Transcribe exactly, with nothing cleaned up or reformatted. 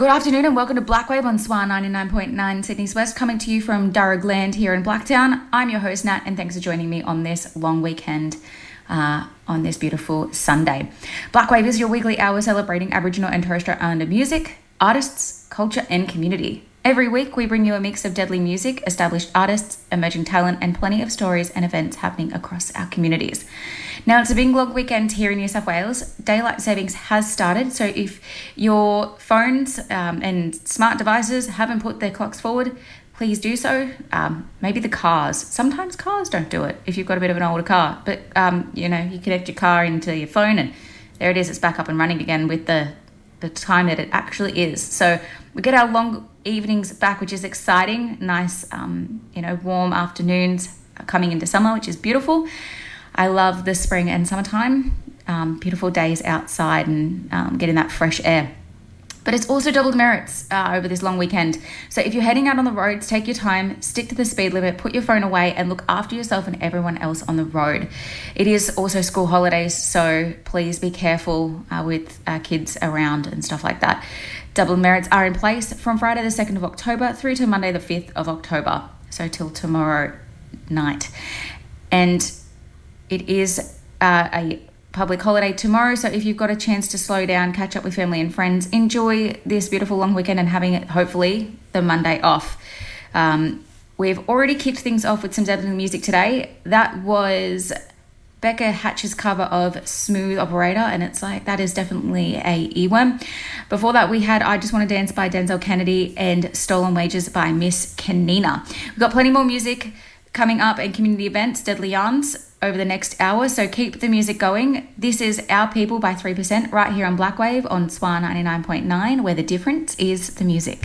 Good afternoon and welcome to Blackwave on S W A ninety-nine point nine Sydney's West, coming to you from Durragland here in Blacktown. I'm your host Nat, and thanks for joining me on this long weekend uh, on this beautiful Sunday. Blackwave is your weekly hour celebrating Aboriginal and Torres Strait Islander music, artists, culture and community. Every week we bring you a mix of deadly music, established artists, emerging talent and plenty of stories and events happening across our communities. Now, it's a big long weekend here in New South Wales. Daylight savings has started, so if your phones um, and smart devices haven't put their clocks forward, please do so. Um, maybe the cars. Sometimes cars don't do it if you've got a bit of an older car, but um, you know, you connect your car into your phone and there it is, it's back up and running again with the, the time that it actually is. So we get our long evenings back, which is exciting. Nice, um, you know, warm afternoons coming into summer, which is beautiful. I love the spring and summertime, um, beautiful days outside and um, getting that fresh air. But it's also double merits uh, over this long weekend. So if you're heading out on the roads, take your time, stick to the speed limit, put your phone away and look after yourself and everyone else on the road. It is also school holidays, so please be careful uh, with uh, kids around and stuff like that. Double merits are in place from Friday the second of October through to Monday the fifth of October, so till tomorrow night. And it is uh, a public holiday tomorrow, so if you've got a chance to slow down, catch up with family and friends, enjoy this beautiful long weekend and having it, hopefully, the Monday off. Um, we've already kicked things off with some deadly music today. That was Becca Hatch's cover of Smooth Operator, and it's like, that is definitely a earworm. Before that, we had I Just Want to Dance by Denzel Kennedy and Stolen Wages by Miss Kanina. We've got plenty more music coming up and community events, Deadly Yarns, over the next hour, so keep the music going. This is Our People by three percent right here on Blackwave on S W A ninety-nine point nine, where the difference is the music.